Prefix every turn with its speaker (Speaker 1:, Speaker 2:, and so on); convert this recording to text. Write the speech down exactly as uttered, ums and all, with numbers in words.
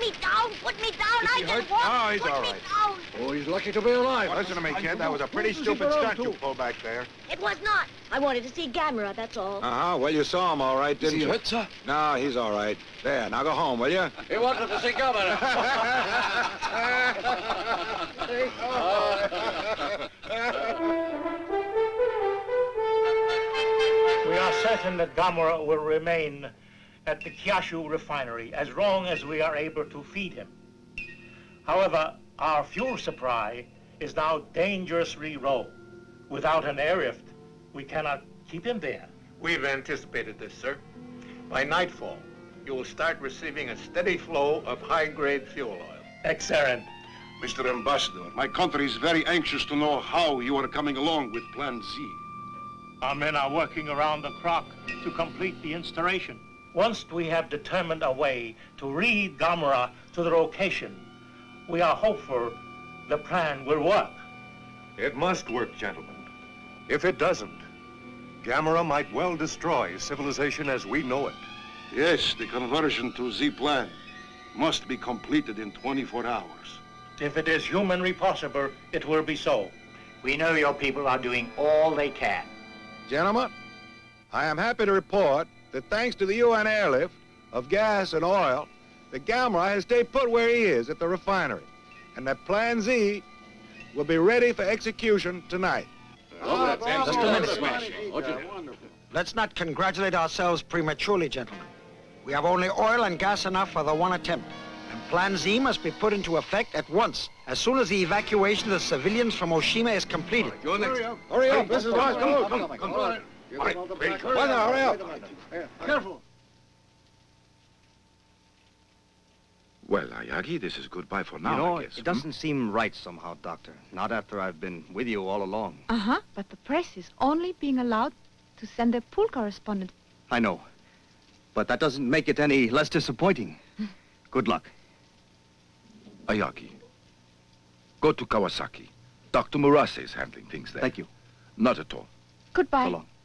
Speaker 1: me down, put me down. I can walk.
Speaker 2: Oh, he's
Speaker 1: put
Speaker 2: all
Speaker 1: me
Speaker 2: right.
Speaker 1: down.
Speaker 3: Oh, he's lucky to be alive.
Speaker 2: Well, listen to me, kid. That was a pretty stupid stunt you pulled back there.
Speaker 1: It was not. I wanted to see Gamera, that's all.
Speaker 2: Uh-huh. Well, you saw him all right, didn't
Speaker 3: Is he
Speaker 2: you?
Speaker 3: hurt, sir?
Speaker 2: No, he's all right. There, now go home, will you?
Speaker 3: He wanted to see Governor.
Speaker 4: We are certain that Gamera will remain at the Kyushu refinery as long as we are able to feed him. However, our fuel supply is now dangerously low. Without an airlift, we cannot keep him there.
Speaker 5: We've anticipated this, sir. By nightfall, you will start receiving a steady flow of high-grade fuel oil.
Speaker 4: Excellent.
Speaker 6: Mister Ambassador, my country is very anxious to know how you are coming along with Plan Z.
Speaker 4: Our men are working around the clock to complete the installation. Once we have determined a way to lead Gamera to the location, we are hopeful the plan will work.
Speaker 7: It must work, gentlemen. If it doesn't, Gamera might well destroy civilization as we know it.
Speaker 6: Yes, the conversion to Z plan must be completed in twenty-four hours.
Speaker 4: If it is humanly possible, it will be so.
Speaker 8: We know your people are doing all they can.
Speaker 2: Gentlemen, I am happy to report that thanks to the U N airlift of gas and oil, the Gamera has stayed put where he is at the refinery, and that Plan Z will be ready for execution tonight.
Speaker 3: Oh,
Speaker 9: Just a minute, Smash. Let's not congratulate ourselves prematurely, gentlemen. We have only oil and gas enough for the one attempt, and Plan Z must be put into effect at once, as soon as the evacuation of the civilians from Oshima is completed.
Speaker 3: You're next.
Speaker 2: Hurry up, this is Lars. Come on,
Speaker 3: Come
Speaker 2: come
Speaker 3: on,
Speaker 2: on.
Speaker 3: come on.
Speaker 6: All right, ready.
Speaker 2: Well, now, hurry up.
Speaker 3: Careful.
Speaker 6: Well, Ayagi, this is goodbye for now,
Speaker 10: You know,
Speaker 6: I guess.
Speaker 10: it doesn't seem right somehow, Doctor. Not after I've been with you all along.
Speaker 11: Uh-huh, but the press is only being allowed to send their pool correspondent.
Speaker 10: I know. But that doesn't make it any less disappointing. Good luck.
Speaker 6: Ayagi, go to Kawasaki. Doctor Murase is handling things there.
Speaker 10: Thank you.
Speaker 6: Not at all.
Speaker 11: Goodbye.
Speaker 10: So long.